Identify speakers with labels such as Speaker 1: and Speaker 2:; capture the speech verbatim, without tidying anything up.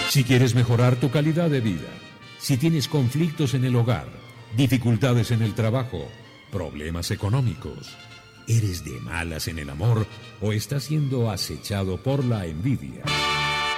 Speaker 1: Si quieres mejorar tu calidad de vida, si tienes conflictos en el hogar, dificultades en el trabajo, problemas económicos, eres de malas en el amor o estás siendo acechado por la envidia.